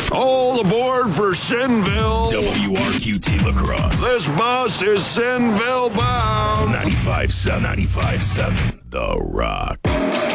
All aboard for Sinville. WRQT Lacrosse. This bus is Sinville bound. 95.7, The Rock.